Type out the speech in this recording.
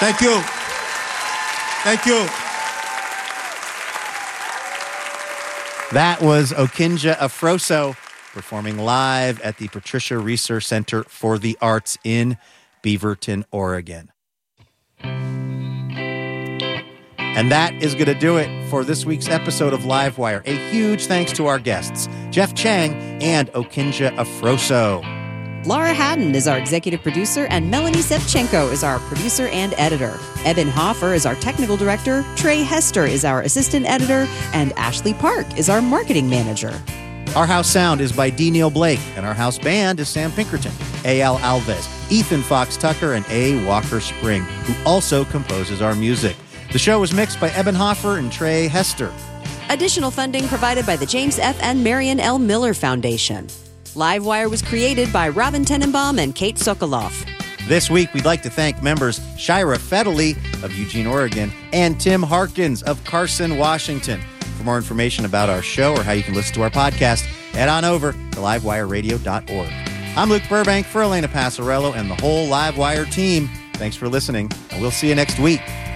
Thank you. Thank you. That was Okinja Afroso performing live at the Patricia Reser Center for the Arts in Beaverton, Oregon. And that is going to do it for this week's episode of Livewire. A huge thanks to our guests, Jeff Chang and Okinja Afroso. Laura Haddon is our executive producer, and Melanie Sevchenko is our producer and editor. Eben Hoffer is our technical director, Trey Hester is our assistant editor, and Ashley Park is our marketing manager. Our house sound is by D. Neil Blake, and our house band is Sam Pinkerton, A.L. Alves, Ethan Fox Tucker, and A. Walker Spring, who also composes our music. The show was mixed by Eben Hoffer and Trey Hester. Additional funding provided by the James F. and Marion L. Miller Foundation. Livewire was created by Robin Tenenbaum and Kate Sokoloff. This week, we'd like to thank members Shira Fedeli of Eugene, Oregon, and Tim Harkins of Carson, Washington. For more information about our show or how you can listen to our podcast, head on over to livewireradio.org. I'm Luke Burbank for Elena Passarello and the whole Livewire team. Thanks for listening, and we'll see you next week.